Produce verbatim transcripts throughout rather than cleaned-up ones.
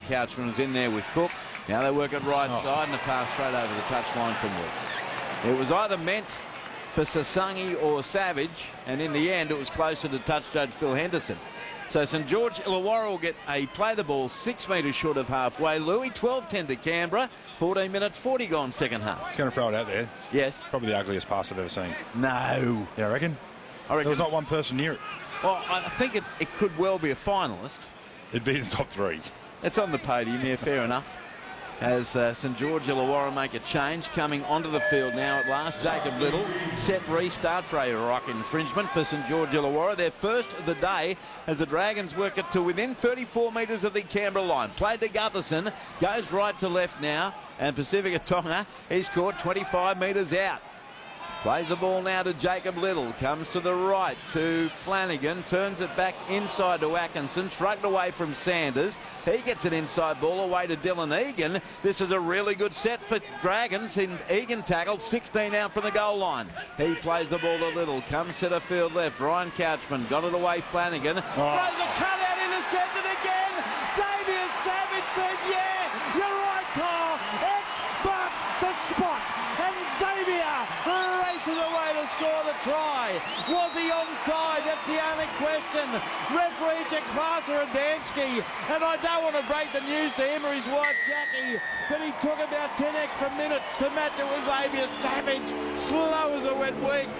Couchman was in there with Cook. Now they work it right oh. side and the pass straight over the touchline from Woods. It was either meant for Sasangi or Savage, and in the end it was closer to touch judge Phil Henderson. So St George Illawarra will get a play the ball six metres short of halfway. Louis, twelve ten to Canberra, fourteen minutes forty gone second half. Going to throw it out there. Yes. Probably the ugliest pass I've ever seen. No. Yeah, I reckon. I reckon. There was not one person near it. Well, I think it, it could well be a finalist. It'd be in the top three. It's on the podium, yeah, fair enough. As uh, St George Illawarra make a change, coming onto the field now at last. Jacob Little, set restart for a rock infringement for St George Illawarra. Their first of the day as the Dragons work it to within thirty-four metres of the Canberra line. Played to Gutherson, goes right to left now, and Pacifica Tonga, he's caught twenty-five metres out. Plays the ball now to Jacob Little, comes to the right to Flanagan, turns it back inside to Atkinson, shrugged away from Sanders. He gets an inside ball away to Dylan Egan. This is a really good set for Dragons. And Egan tackled, sixteen out from the goal line. He plays the ball to Little, comes centre field left. Ryan Couchman got it away, Flanagan. Oh. Throws a cut out, intercepted again. Xavier Savage says, yeah, you're right, Carl. It's but the spot. And Xavier races away to score the try. Was he onside? That's the only question. Referee Jacklasa Adamski, and I don't want to break the news to him or his wife Jackie, but he took about ten extra minutes to match it with Xavier Savage. Slow as a wet week.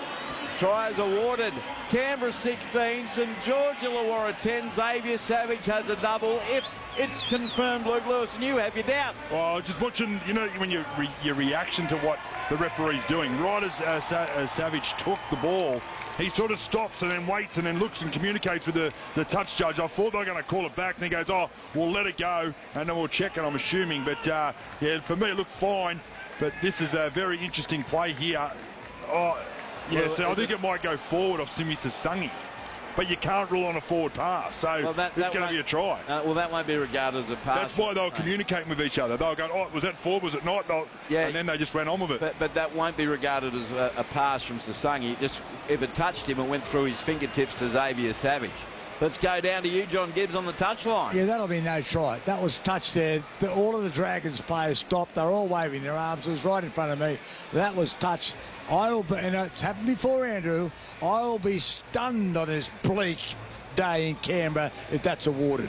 Tries awarded. Canberra sixteen, St George Illawarra ten. Xavier Savage has a double. If it's confirmed, Luke Lewis, and you have your doubts. Well, just watching, you know, when you re your reaction to what the referee's doing. Right as uh, Sa uh, Savage took the ball, he sort of stops and then waits and then looks and communicates with the, the touch judge. I thought they were going to call it back, and he goes, oh, we'll let it go, and then we'll check it, I'm assuming. But, uh, yeah, for me, it looked fine. But this is a very interesting play here. Oh, yeah, well, so I think it might go forward off Simi Sasangi. But you can't rule on a forward pass, so well, that, it's going to be a try. Uh, well, that won't be regarded as a pass. That's why they were communicating with each other. They were going, oh, was that forward, was it not? They'll, yeah, and then they just went on with it. But, but that won't be regarded as a, a pass from Sasangi. Just, if it touched him, it went through his fingertips to Xavier Savage. Let's go down to you, John Gibbs, on the touchline. Yeah, that'll be no try. That was touched there. The, all of the Dragons players stopped. They're all waving their arms. It was right in front of me. That was touched. I will be, and it's happened before, Andrew, I will be stunned on this bleak day in Canberra if that's awarded.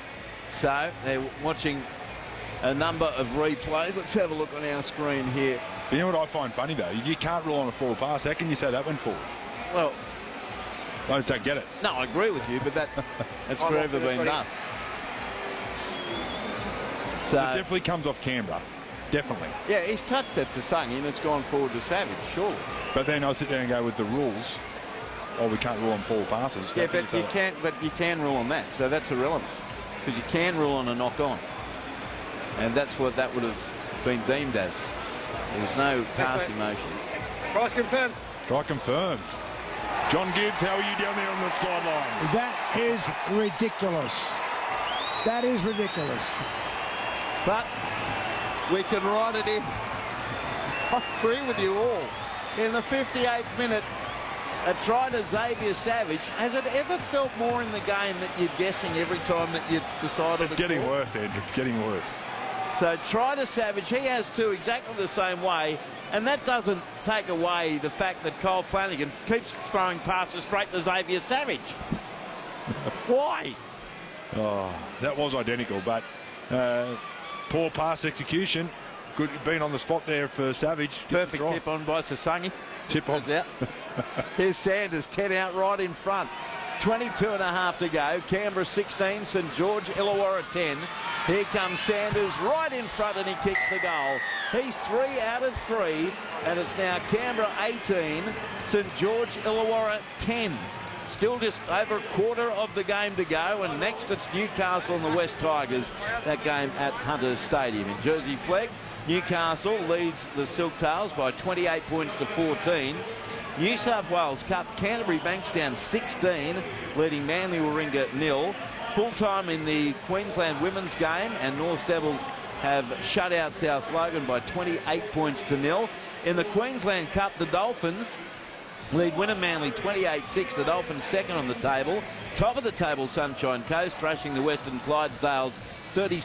So they're watching a number of replays. Let's have a look on our screen here. You know what I find funny, though? If you can't rule on a forward pass, how can you say that went forward? Well, I just don't get it. No, I agree with you, but that that's forever been done. So it definitely comes off Canberra. Definitely. Yeah, he's touched that Sasangi and it's gone forward to Savage, surely. But then I sit there and go with the rules. Oh, we can't rule on forward passes. Yeah, but you can't. But you can rule on that, so that's irrelevant because you can rule on a knock-on, and that's what that would have been deemed as. There was no passing motion. Try's confirmed. Try confirmed. John Gibbs, how are you down there on the sideline? That is ridiculous. That is ridiculous. But we can write it in. I agree with you all. In the fifty-eighth minute, a try to Xavier Savage. Has it ever felt more in the game that you're guessing every time that you've decided it's to getting call? worse, Andrew. It's getting worse. So try to Savage. He has two exactly the same way. And that doesn't take away the fact that Kyle Flanagan keeps throwing passes straight to Xavier Savage. Why? Oh, that was identical, but uh, poor pass execution. Good being on the spot there for Savage. Perfect tip on by Sasangi. Tip on. Out. Here's Sanders, ten out right in front. twenty-two and a half to go. Canberra sixteen, St George Illawarra ten. Here comes Sanders right in front and he kicks the goal. He's three out of three and it's now Canberra eighteen, St George Illawarra ten. Still just over a quarter of the game to go, and next it's Newcastle and the West Tigers. That game at Hunters Stadium in Jersey Flegg. Newcastle leads the Silktails by twenty-eight points to fourteen. New South Wales Cup, Canterbury Bankstown sixteen, leading Manly Warringah nil. Full time in the Queensland women's game, and North Devils have shut out South Logan by twenty-eight points to nil. In the Queensland Cup, the Dolphins lead winner Manly twenty-eight six. The Dolphins second on the table. Top of the table, Sunshine Coast, thrashing the Western Clydesdales thirty-six.